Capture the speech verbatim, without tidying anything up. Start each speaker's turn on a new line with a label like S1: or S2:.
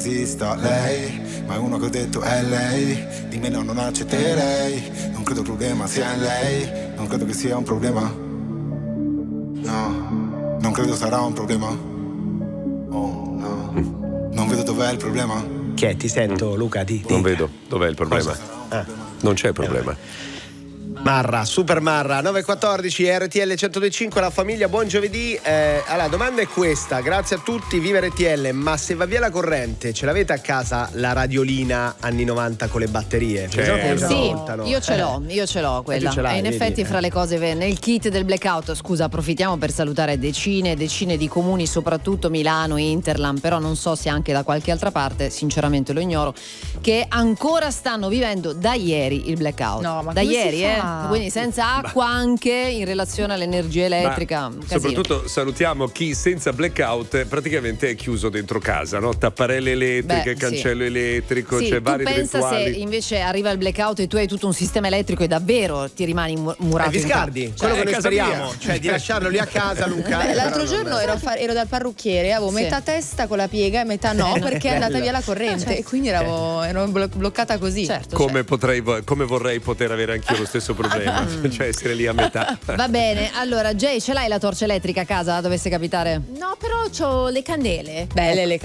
S1: esista lei, ma è uno che ho detto è lei. Di me no, non accetterei. Non credo il problema sia lei. Non credo che sia un problema. No, non credo sarà un problema. Oh no, non vedo dov'è il problema.
S2: Che è? Ti sento, Luca, di, di.
S3: Non vedo dov'è il problema.
S2: Ah.
S3: Non c'è problema.
S2: Marra, super Marra, nove e quattordici, R T L centodue e cinque, la famiglia, buon giovedì. Eh, allora, la domanda è questa, grazie a tutti, viva R T L, ma se va via la corrente, ce l'avete a casa la radiolina anni novanta con le batterie?
S3: Certo.
S2: Cioè,
S4: Sì,
S2: voltano.
S4: io ce l'ho, io ce l'ho quella.
S2: ce l'hai,
S4: e in
S2: vedi?
S4: effetti fra le cose ve- nel kit del blackout, scusa, approfittiamo per salutare decine e decine di comuni, soprattutto Milano, Interland, però non so se anche da qualche altra parte, sinceramente lo ignoro, che ancora stanno vivendo da ieri il blackout.
S5: No, ma
S4: da
S5: come
S4: ieri,
S5: si
S4: eh.
S5: fa?
S4: Quindi senza acqua anche in relazione all'energia elettrica.
S3: Ma
S4: casino.
S3: soprattutto salutiamo chi senza blackout praticamente è chiuso dentro casa, no? Tapparelle elettriche,
S4: Beh,
S3: cancello
S4: sì.
S3: elettrico,
S4: Sì,
S3: cioè
S4: tu
S3: vari
S4: pensa
S3: eventuali.
S4: se invece arriva il blackout e tu hai tutto un sistema elettrico e davvero ti rimani mu- murato
S2: Eh,
S4: in
S2: Viscardi,
S4: casa.
S2: quello
S3: Cioè,
S2: che noi
S3: casa
S2: speriamo,
S3: mia.
S2: cioè di lasciarlo lì a casa, Luca.
S5: Beh,
S2: eh,
S5: l'altro
S2: però non-
S5: giorno ero, a far- ero dal parrucchiere, avevo
S4: Sì.
S5: metà testa con la piega e metà no, perché è andata via la corrente e quindi ero, ero blo- bloccata così.
S4: Certo,
S3: Come, potrei, vo- come vorrei poter avere anch'io lo stesso problema, cioè essere lì a metà.
S4: Va bene, allora Jay, ce l'hai la torcia elettrica a casa? Dovesse capitare?
S6: No, però c'ho le candele.
S5: Belle le